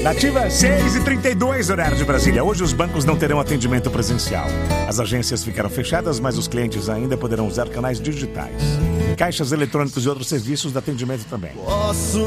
Nativa 6h32, horário de Brasília. Hoje os bancos não terão atendimento presencial. As agências ficaram fechadas, mas os clientes ainda poderão usar canais digitais. Caixas eletrônicos e outros serviços de atendimento também.